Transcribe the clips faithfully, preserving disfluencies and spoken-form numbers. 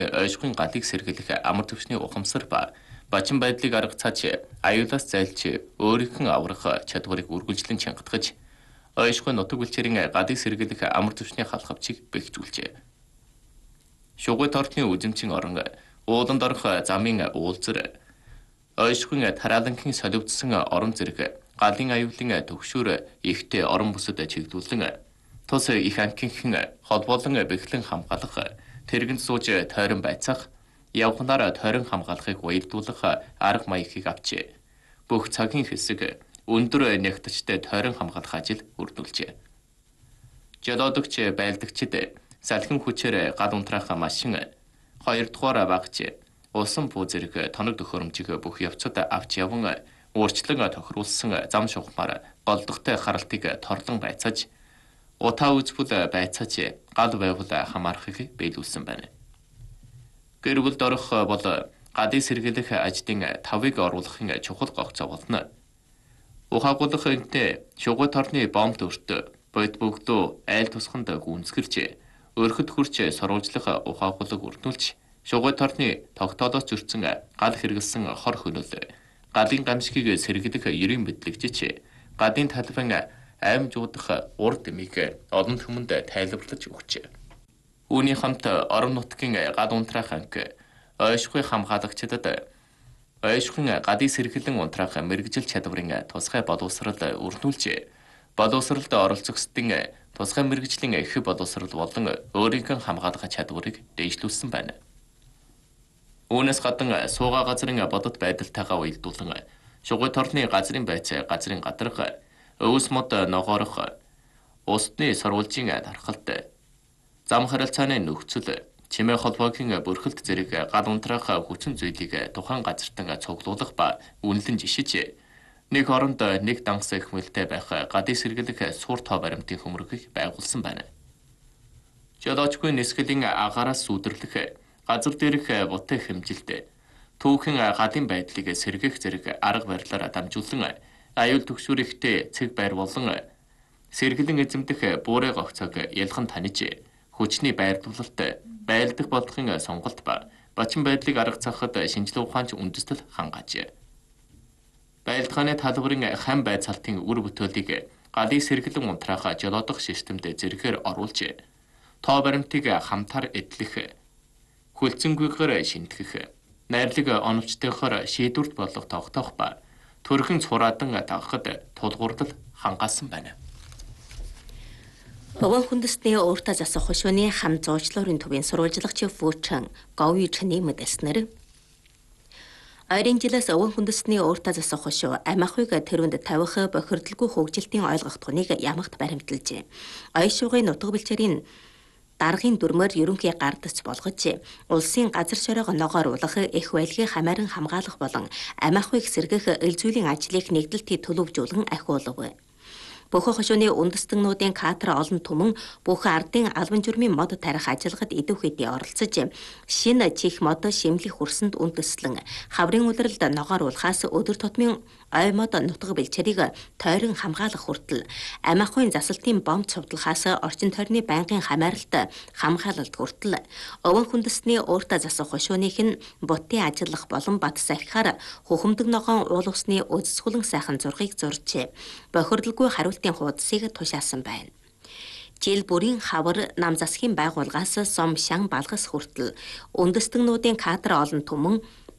ойшхын галыг сэргийлэх амар түвшний ухамсар ба бачин байдлыг арга цааж аюулаас зайлж өөрийнх нь аврах чадварыг үргэлжлэн чангатгаж ойшхын нутаг бэлчээрийн галыг сэргийлэх амар түвшний халхавчийг бэхжүүлжээ. Шугуй тортны үзэмчин орон ууланд орох замын уулзар ойшхын тараалангийн соливдсон орон зэрэг галын аюулын төгшөөр ихтэй орон бүсэд чигдүүлэн тус их анхинхэн холбоолон бэхлэн хамгаалах тэргэнд сууж тойрон байцаах явхнаар тойрон хамгаалахыг уялдуулах арга маягыг авчээ. Бүх цагийн хэсэг өндөр нягтчтай тойрон хамгаалах ажил үрдүүлжээ. Жолоодогч байлдагчид салхин хүчээр гал унтраах машин хоёр дугаар багж усан буу зэрэг тоног төхөөрөмжийг бүх явцад авч яван өөрчлөн тохируулсан зам шугамар голдогтой харалтыг торлон байцааж утаа үзбэл байцааж гал байвал хамаарахыг биелүүлсэн байна. Гэр бүлд орох бол гадыг сэргийлэх ажлын тавыг оруулахын чухал гогцоо болно. Ухаагуулах энтэй шугуй торны бомб өртөө бод бөгдөө айл тусганд гүнзгэрч өрхөд хурч сурвалжлах ухаагуулаг өртүүлж шугуй торны тогтоолоос зөрчсөн гал хэрэгэлсэн хор хөнөөл галын гамшигыг сэргийлэх ерийн мэдлэгчч гадын талбайн аймжуудах урд дэмийг олон түмэнд тайлбарлаж өгчээ. Үүний хамт орон нутгийн гал унтраах анги ойшхуй хамгаалагчдад ойшхуйн гадыг сэргэлэн унтраах мэрэгжил чадварын тусгай боловсрал өрнүүлжээ. Боловсралд оролцогчдын тусгай мэрэгжлийн их боловсрал болон өөрийнх нь хамгаалах чадварыг дэвшлүүлсэн байна. Үүнээс гадна суугаа газрын бодит байдалтайгаа уялдуулан шугуй торны газрын байц газрын гадарга өвс мод ногоорох усны сурвалжийн тархалт зам харилцааны нөхцөл чимээ холбоогийн бүрхэлт зэрэг гал унтраах хүчин зүйлийг тухайн газартан цуглуулах ба үнэлэн жишиж нэг оронд нэг данс ихмэлтэй байх гадыг сэргийлэх суур тоо баримтын хөмрөгийг байгуулсан байна. Жолоочгүй нисгэлийн агаараас сүдэрлэх газар дээрх бутын хэмжилт түүхэн галын байдлыг сэргээх зэрэг арга барилаар дамжуулан аюул төгшөөрөхтэй цэг байр болон сэргэлэн эзэмдэх буурай гогцоог ялхан таниж хүчний байрлуулалт байлдах бодлогын сонголт ба бачин байдлыг арга цаахад шинжилгээ ухаанч үндэслэл хангаажээ. Байлдгааны талбарын хам байцаалтын үр бүтээлийг галыг сэргэлэн унтраах жолоодох системд зэрэгээр оруулж тоо баримтыг хамтаар эдлэх хүлцэнгүйгээр шинтгэх найрлаг оновчтойгоор шийдвэрт болох тогтоох ба төрхөн цураадан тавхад тулгуурлал хангаасан байна. Овон хүндэсний өөртөө засах хошууны хам зуучлалын төвийн сурвалжлагч Фүүчэн Говьчны мэдээлснээр ойрын жилээс овон хүндэсний өөртөө засах хошуу амиахыг тэрвэнд тавих бохирдолгүй хөгжилтийн ойлгогдохныг ямагт баримталжээ. Ойшуугын нутаг бэлчээрийн даргын дүрмээр ерөнхий гардц болгож улсын газар шороог ногооруулах их байлгийг хамааран хамгаалах болон амиахыг сэргэх эл зүйлийн ажлыг нэгдэлтий төлөвжүүлэн ахиулав. Бүх хошууны үндэстэннүүдийн катер олон түмэн бүх ардын албан журмын мод тарих ажиллагад идэв хэдий оролцож шинэ чих мод шимлэх хүрсэнд үндэслэн хаврын улиралд ногооруулахаас өдөр тутмын ой мод нутаг бэлчээрийг тойрон хамгаалах хүртэл амиахын засалтын бомб цовдлохоос орчин тойрны байнгын хамааралт хамгаалалт хүртэл овон хүндэсний өөртөө засах хошууных нь бутын ажиллах болон бат сахихаар хухамдаг ногоон уул усны үзэсгэлэн сайхан зургийг зуржээ. Бохирдолгүй хариултын хуудсыг тушаасан байна. Жил бүрийн хавар нам засгийн байгууллагаас сом шан балгас хүртэл үндэстэннүүдийн кадр олон түмэн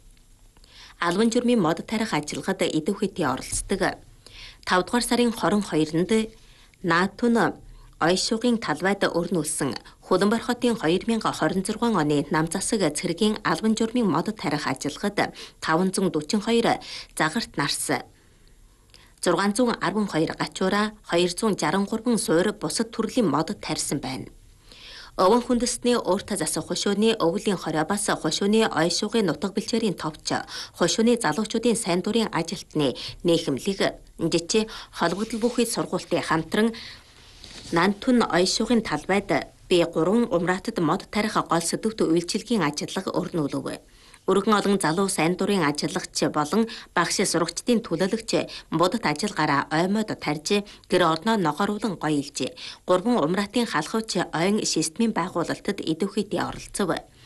албан журмын мод тарих ажиллагад идэв хэдий оролцдог. тавд дугаар сарын хорин хоёрнд НАТО-н ойшуугын талбайд өрнүүлсэн Хуланбар хотын хоёр мянга хорин зургаан оны нам засаг цэргийн албан журмын мод тарих ажиллагад таван зуун дөрвөн хоёр загарт нарс зургаан зуун арван хоёр гачуура хоёр зуун жарган гурван суур бусад төрлийн мод тарьсан байна. Овон хүндэсний өөртөө засах хошууны өвлийн хориобоос хошууны ойшуугын нутаг бэлчээрийн товч хошууны залуучуудын сайн дурын ажилтны нийхэмлэг жичи холбогдол бүхий сургуультын хамтран Нантун ойшуугын талбайд би гурван умраатад мод тарих гол сэдвт үйлчилгийн ажиллага өрнүүлв. Өргөн олон залуу сайн дурын ажиллагч болон багш сурагчдын төлөөлөгч будад ажиллагаараа оймоод тарж гэр орноо ногооруулан гоёлж гурван умраатын халахвч ойн системийн байгуулалтад идэвхийдээ оролцов.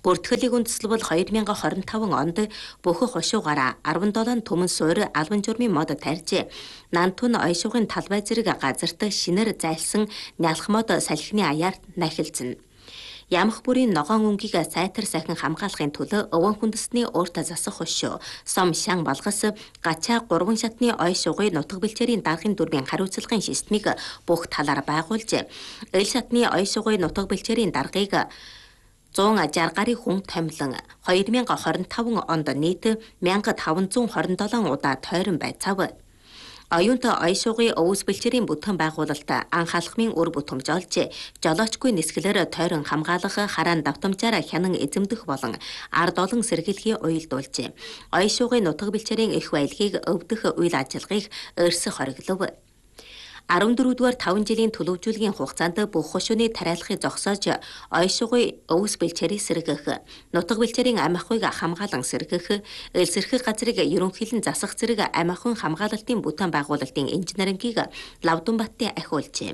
Бүртгэлийг үндэслэл хоёр мянга хорин таван онд бөхөх хошуугаараа арван долоо түмэн суур албан журмын мод тарьжээ. Нантун ойшуугын талбай зэрэг газарт шинээр зайлсан нялх мод салхины аяар нахилзна. Ямх бүрийн ногоон өнгийг сайтар сайхан хамгаалахын төлөө өвөн хүндэсний ууртаа засах хошуу, сом шан балгас, гачаа гурван шатны ойшуугын нутаг бэлчээрийн даргын дүрмийн хариуцлагын системийг бүх талаар байгуулжээ. Эл шатны ойшуугын нутаг бэлчээрийн даргыг зуун ажаар гарыг хүн томилон хоёр мянга хорин таван онд нийт мянга таван зуун хорин долоо удаа тойрон байцаав. Оюунт ойшуугын өвс бэлчээрийн бүтээн байгуулалт анхаалахмын үр бүтээмж олжээ. Жолоочгүй нисгэлээр тойрон хамгаалах, хараан давтамжаар хянан эзэмдэх болон ард олон сэргийлхий уялдуулжээ. Ойшуугын нутаг бэлчээрийн эрх баялагийг өвдөх үйл ажиллагааг өрсөх хориглов. арван дөрөвдүгээр таван жилийн төлөвжүүлгийн хугацаанд бүх хошууны тариалахыг зогсоож ойшуугын өвс бэлчээрийг сэргэх, нутаг бэлчээрийн амь ахуйг хамгаалан сэргэх, эл сэрхэх газрыг ерөнхийлөн засах зэрэг амь ахуйн хамгаалалтын бүтээн байгуулалтын инженерингийг Лавдунбаттын ахиулжээ.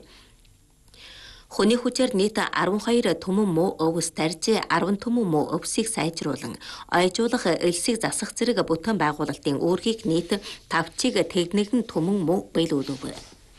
Хүний хүчээр нийт арван хоёр түмэн муу өвс тарьж арван түмэн муу өвсийг сайжруулан ойжуулах, элсийг засах зэрэг бүтээн байгуулалтын үүргийг нийт тавчиг техникэн түмэн муу биелүүлв.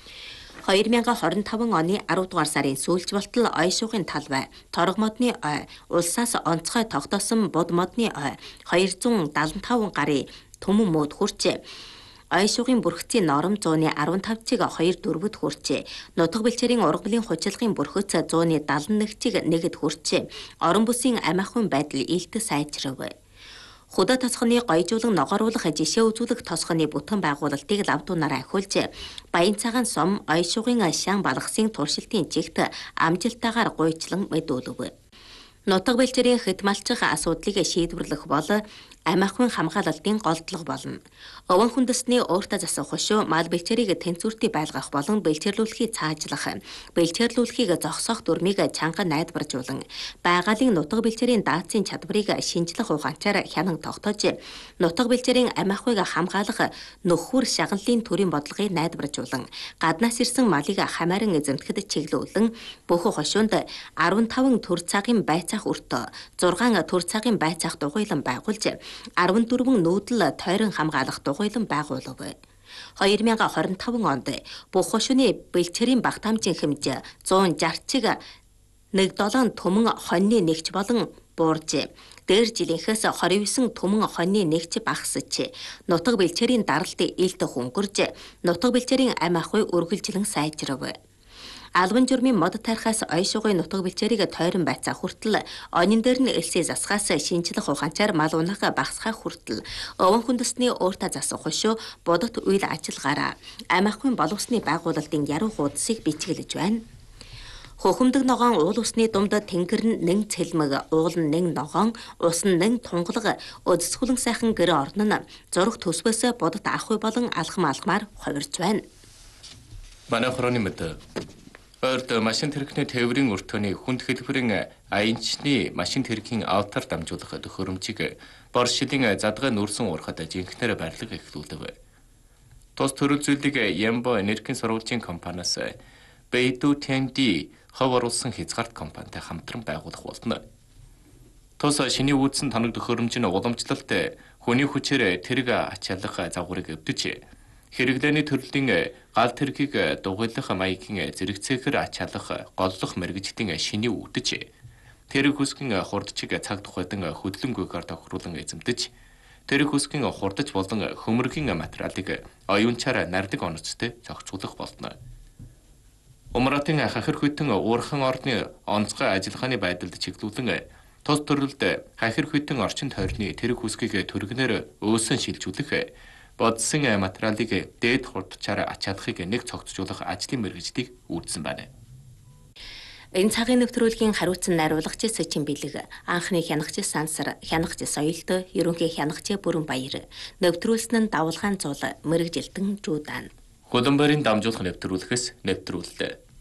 хоёр мянга хорин таван оны арав дугаар сарын сүүлч болтол ойшуугын талбай, торго модны ой, улсаас онцгой тогтоосон буд модны ой хоёр зуун дагалан таван гарын түмэн мууд хүрчээ. Ойшуугын бүрхцийн норм зууны арван тавчиг хоёр дөрвөд хүрчээ. Нутаг бэлчээрийн ургамлын хучлалын бүрхц зууны далан нэгчиг нэгэд хүрчээ. Орон бүсийн амь ахуйн байдал илт сайжрав. Худаа тосхоны гоёжуулан ногооруулах жишээ үзүүлэх тосхоны бүтээн байгуулалтыг Лавдунаар ахиулж, Баян цагаан сум ойшуугын шан балгасын туршилтын чигт амжилттайгаар гуйчлан мэдүүлв. Нутаг бэлчээрийн хэд малчих асуудлыг шийдвэрлэх бол амь ахуйн хамгаалалтын голдлого болно. Өвөн хүндэсний ууртаа засах хошуу мал бэлчээрийг тэнцвэртий байлгах болон бэлчээрлүүлэхийг цаашлах, бэлчээрлүүлэхийг зогсоох дүрмийг чанга найдваржуулан, байгалийн нутаг бэлчээрийн даацын чадварыг шинжлэх ухаанчаар хянан тогтоож, нутаг бэлчээрийн амь ахуйг хамгаалах нөхөр шагаллын төрийн бодлогыг найдваржуулан, гаднаас ирсэн малыг хамааран эзэмдэхэд чиглүүлэн, бүх хошуунд арван таван төр цагийн байцаах өртөө, зургаан төр цагийн байцаах дугуйлан байгуулж, арван дөрвөн нүүдэл тойрон хамгаалах дугуйлан байгуулав. хоёр мянга хорин таван онд бүх хошууны бэлчээрийн багтаамжийн хэмжээ зуун жарчиг нэг долоо түмэн хоньны нэгч болон бууржээ. Дээр жилийнхээс хорин девять түмэн хоньны нэгч багасч, нутаг бэлчээрийн даралт илт хөнгөрж, нутаг бэлчээрийн амь ахуй үргэлжлэн сайжрав. Албан журмын мод тарихаас ойшуугын нутаг бэлчээрийг тойрон байцаа хүртэл, онин дээр нь элсээ засахаас шинжлэх ухаанчаар мал унах багасхаа хүртэл, өвөн хүндэсний ууртаа засах хошуу будат үйл ажиллагаараа амь ахуйн боловсны байгуулалтын яруу хуудсыг бичгэлж байна. Хөхөмдөг ногоон уул усны думд тэнгэр нь нэн цэлмэг, уул нь нэн ногоон, ус нь нэн тунгалаг, өдсгүлэн сайхан гэр орн нь зураг төсвөөс будат ахуй болон алхам алхмаар хувирж байна. Манай хорооны мэд Ойрд машин тэрэгний тээврийн өртөөний хүнд хэлбэрийн аянчны машин тэргийн автор дамжуулах төхөөрөмжийг бор шилийн задгай нүрсэн уурхад жинхнээр барилга эхлүүлв. Тус төрөл зүйлийг Ямбо энергийн сурвалжийн компаниас Бэйду Тэнди хов оруулсан хязгаарт компанитай хамтран байгуулах болно. Тус шиний үүдсэн тоног төхөөрөмж нь уламжлалт хүний хүчээр тэрэг ачаалах загварыг өвдөж, хэрэглээний төрлийн гал тэргийг дугуйлах маягийн зэрэгцээхэр ачаалах голлох мэрэгжлийн шиний үүдэж, тэрэг хүсгийн хурдчиг цаг тухайдан хөдөлгөөнгүйгээр тохируулан эзэмдэж, тэрэг хүсгийн хурдч болон хөмөргийн материалыг оюунчаар нардаг оноцтой зохицуулах болно. Умратын хахир хүйтэн уурхан орны онцгой ажиллагааны байдалд чиглүүлэн тус төрөлд хахир хүйтэн орчин тойрны тэрэг хүсгийг түргэнээр өөсөн шилжүүлэх, бодсон материалыг дээд хурдчаар ачаалахыг нэг цогцжуулах ажлын мэргэжлийг үүсгэн байна. Энэ цагийн нэвтрүүлгийн хариуцсан найруулагч Сэчин Бэлэг, анхны хянагч Сансар, хянагч Соёлт, ерөнхий хянагч Бүрэн Баяр, нэвтрүүлсэн нь Давалгаан Зул, мэргэжилтэн Жуудан. Хөлбөмбөрийн дамжуулах нэвтрүүлэхээс нэвтрүүллээ.